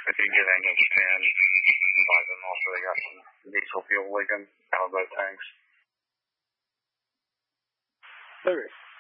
if you get ambulance 10, advise them also they got some diesel fuel leaking out of both tanks. Okay.